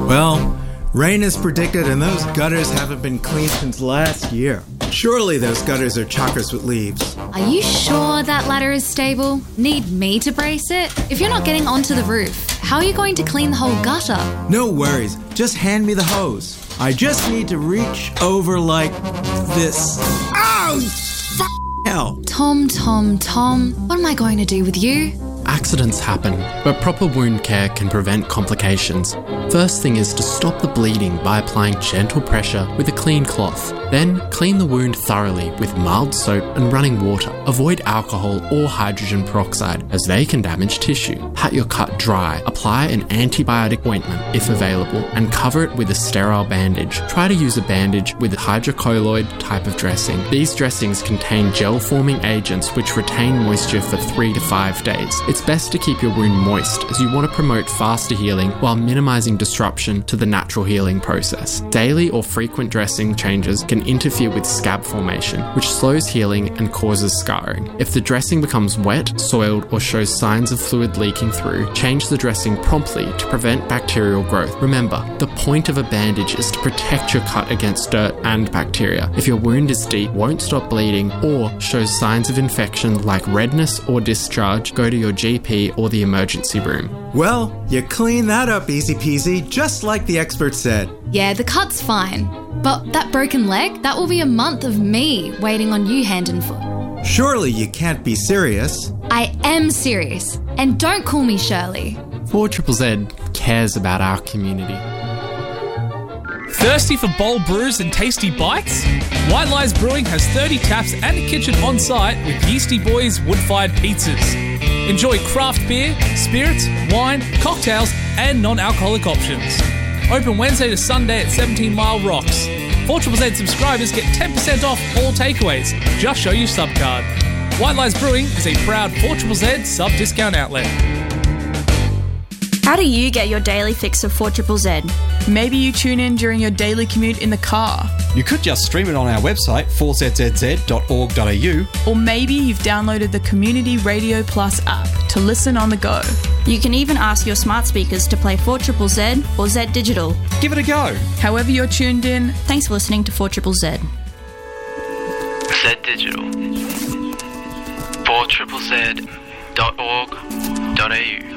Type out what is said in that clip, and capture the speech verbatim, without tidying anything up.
Well, rain is predicted and those gutters haven't been cleaned since last year. Surely those gutters are chockers with leaves. Are you sure that ladder is stable? Need me to brace it? If you're not getting onto the roof, how are you going to clean the whole gutter? No worries, just hand me the hose. I just need to reach over like this. Ow! F*** hell! Tom, Tom, Tom, what am I going to do with you? Accidents happen, but proper wound care can prevent complications. First thing is to stop the bleeding by applying gentle pressure with a clean cloth. Then, clean the wound thoroughly with mild soap and running water. Avoid alcohol or hydrogen peroxide as they can damage tissue. Pat your cut dry. Apply an antibiotic ointment if available and cover it with a sterile bandage. Try to use a bandage with a hydrocolloid type of dressing. These dressings contain gel-forming agents which retain moisture for three to five days. It's best to keep your wound moist as you want to promote faster healing while minimizing disruption to the natural healing process. Daily or frequent dressing changes can interfere with scab formation, which slows healing and causes scarring. If the dressing becomes wet, soiled, or shows signs of fluid leaking through, change the dressing promptly to prevent bacterial growth. Remember, the point of a bandage is to protect your cut against dirt and bacteria. If your wound is deep, won't stop bleeding, or shows signs of infection like redness or discharge, go to your G P or the emergency room. Well, you clean that up easy peasy, just like the expert said. Yeah, the cut's fine. But that broken leg, that will be a month of me waiting on you hand and foot. Surely you can't be serious. I am serious. And don't call me Shirley. four Z Z cares about our community. Thirsty for bold brews and tasty bites? White Lies Brewing has thirty taps and a kitchen on site with Yeasty Boys wood-fired pizzas. Enjoy craft beer, spirits, wine, cocktails and non-alcoholic options. Open Wednesday to Sunday at seventeen Mile Rocks. four Z Z subscribers get ten percent off all takeaways. Just show your sub card. White Lies Brewing is a proud four Z Z sub discount outlet. How do you get your daily fix of four Z Z? Maybe you tune in during your daily commute in the car. You could just stream it on our website, four z z z dot org dot a u. Or maybe you've downloaded the Community Radio Plus app to listen on the go. You can even ask your smart speakers to play four Z Z or Z Digital. Give it a go. However you're tuned in, thanks for listening to four Z Z. Z Digital. four Z Z dot org dot a u